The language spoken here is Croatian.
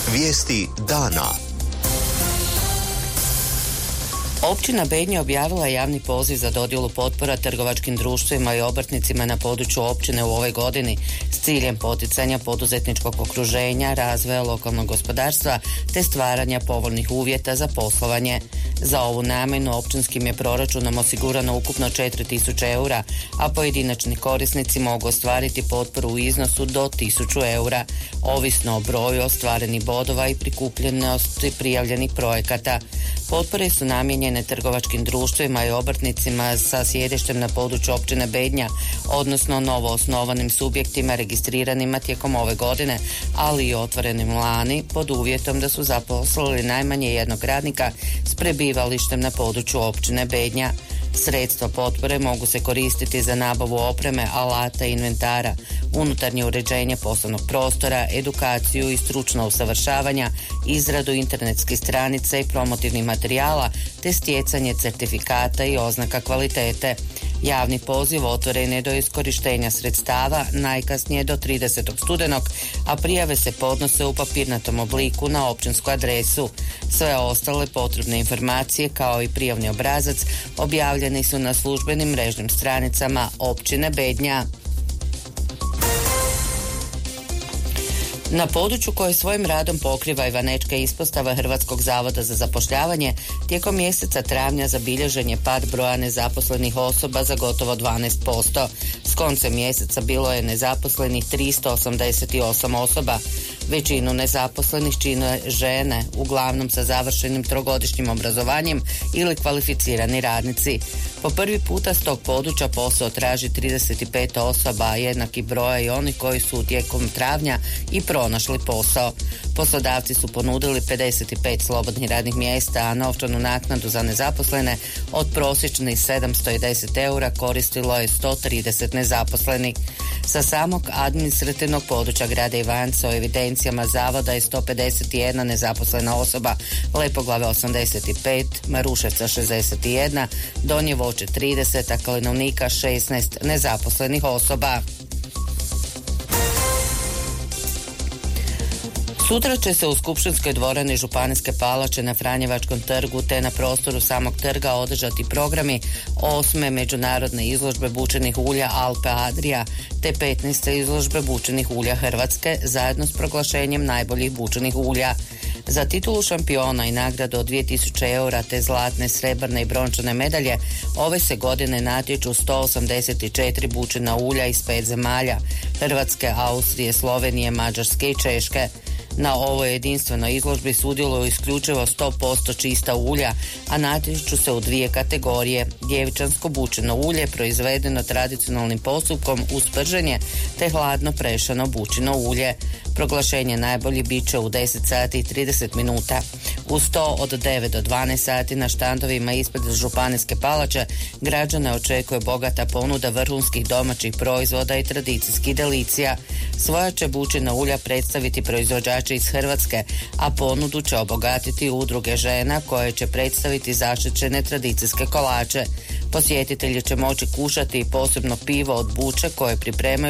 Vijesti dana. Općina Bednje objavila javni poziv za dodjelu potpora trgovačkim društvima i obrtnicima na području općine u ovoj godini s ciljem poticanja poduzetničkog okruženja, razvoja lokalnog gospodarstva te stvaranja povoljnih uvjeta za poslovanje. Za ovu namjenu općinskim je proračunom osigurano ukupno 4.000 eura, a pojedinačni korisnici mogu ostvariti potporu u iznosu do 1.000 eura, ovisno o broju ostvarenih bodova i prikupljenosti prijavljenih projekata. Potpore su namijenjene trgovačkim društvima i obrtnicima sa sjedištem na području općine Bednja, odnosno novo osnovanim subjektima registriranima tijekom ove godine, ali i otvorenim lani pod uvjetom da su zaposlili najmanje jednog radnika s prebivalištem na području općine Bednja. Sredstva potpore mogu se koristiti za nabavu opreme, alata i inventara, unutarnje uređenje poslovnog prostora, edukaciju i stručno usavršavanja, izradu internetskih stranica i promotivnih materijala, te stjecanje certifikata i oznaka kvalitete. Javni poziv otvoren je do iskorištenja sredstava najkasnije do 30. studenog, a prijave se podnose u papirnatom obliku na općinsku adresu. Sve ostale potrebne informacije kao i prijavni obrazac objavljeni su na službenim mrežnim stranicama općine Bednja. Na području koje svojim radom pokriva Ivanečka ispostava Hrvatskog zavoda za zapošljavanje, tijekom mjeseca travnja zabilježen je pad broja nezaposlenih osoba za gotovo 12%. S koncem mjeseca bilo je nezaposlenih 388 osoba. Većinu nezaposlenih čine žene, uglavnom sa završenim trogodišnjim obrazovanjem ili kvalificirani radnici. Po prvi puta s tog područja posao traži 35 osoba, a jednaki broj i onih koji su tijekom travnja i pronašli posao. Poslodavci su ponudili 55 slobodnih radnih mjesta, a novčanu naknadu za nezaposlene od prosječnih 710 eura koristilo je 130 nezaposlenih. Sa samog administrativnog područja grada Ivanca u evidencijama zavoda je 151 nezaposlena osoba, Lepoglave 85, Maruševca 61, Donje Voće 30, a Klinovnika 16 nezaposlenih osoba. Sutra će se u Skupštinskoj dvorani Županijske palače na Franjevačkom trgu te na prostoru samog trga održati programi 8. međunarodne izložbe bučenih ulja Alpe Adria te 15. izložbe bučenih ulja Hrvatske zajedno s proglašenjem najboljih bučenih ulja. Za titulu šampiona i nagradu od 2000 eura te zlatne, srebrne i brončane medalje ove se godine natječu 184 bučena ulja iz 5 zemalja: Hrvatske, Austrije, Slovenije, Mađarske i Češke. Na ovoj jedinstvenoj izložbi sudjeluju isključivo 100% čista ulja, a natječu se u 2 kategorije: djevičansko bučeno ulje proizvedeno tradicionalnim postupkom uz prženje te hladno prešano bučino ulje. Proglašenje najbolji bit će u 10 sati i 30 minuta. Uz to od 9 do 12 sati na štandovima ispred Županijske palače građane očekuje bogata ponuda vrhunskih domaćih proizvoda i tradicijskih delicija. Svoja će bučina ulja predstaviti proizvođači iz Hrvatske, a ponudu će obogatiti udruge žena koje će predstaviti zaštićene tradicijske kolače. Posjetitelji će moći kušati posebno pivo od buče koje pripremaju